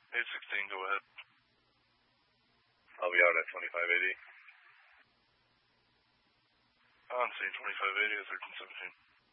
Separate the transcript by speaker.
Speaker 1: 816, go ahead.
Speaker 2: I'll be out at 2580.
Speaker 1: On scene 2580 at 1317.